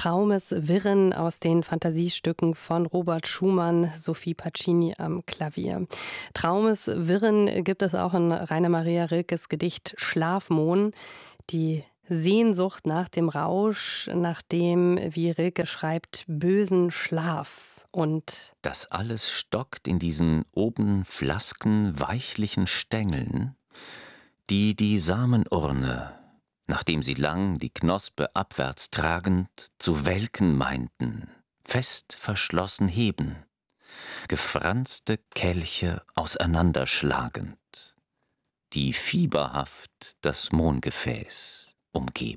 Traumeswirren aus den Fantasiestücken von Robert Schumann, Sophie Pacini am Klavier. Traumeswirren gibt es auch in Rainer Maria Rilkes Gedicht Schlafmohn. Die Sehnsucht nach dem Rausch, nach dem, wie Rilke schreibt, bösen Schlaf. Und Das alles stockt in diesen oben flasken, weichlichen Stängeln, die die Samenurne, nachdem sie lang die Knospe abwärts tragend, zu welken meinten, fest verschlossen heben, gefranste Kelche auseinanderschlagend, die fieberhaft das Mohngefäß umgeben.